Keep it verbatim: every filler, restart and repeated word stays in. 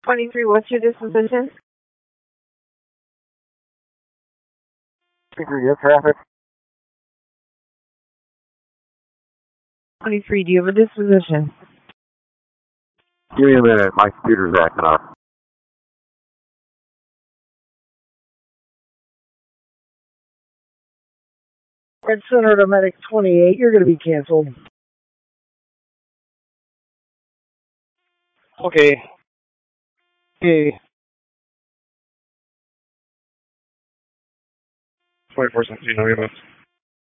twenty-three, what's your disposition? twenty-three, yes, traffic. twenty-three, do you have a disposition? Give me a minute, my computer's acting up. Red Center to Medic twenty-eight, you're going to be canceled. Okay. Okay. twenty-four seventeen, no,